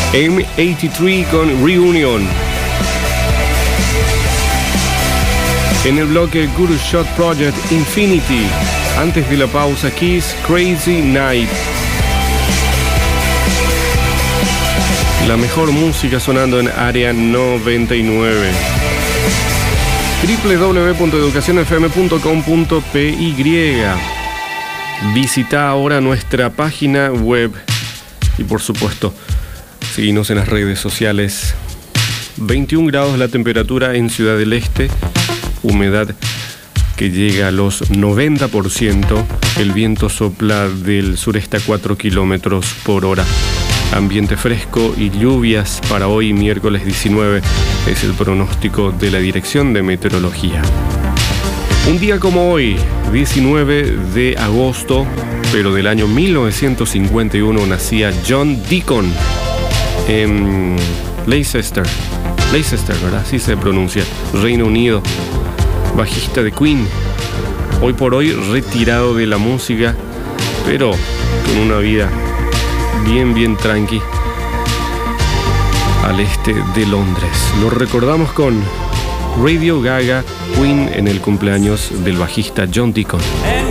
M83 con Reunion. En el bloque Guru Shot Project Infinity. Antes de la pausa, Kiss Crazy Night. La mejor música sonando en Área 99. www.educacionfm.com.py. Visita ahora nuestra página web y por supuesto seguinos en las redes sociales. 21 grados la temperatura en Ciudad del Este, humedad que llega a los 90%, el viento sopla del sureste a 4 kilómetros por hora. Ambiente fresco y lluvias para hoy, miércoles 19, es el pronóstico de la Dirección de Meteorología. Un día como hoy, 19 de agosto, pero del año 1951, nacía John Deacon en Leicester, ¿verdad? Así se pronuncia, Reino Unido, bajista de Queen. Hoy por hoy retirado de la música, pero con una vida bien tranqui al este de Londres. Lo recordamos con Radio Gaga, Queen, en el cumpleaños del bajista John Deacon.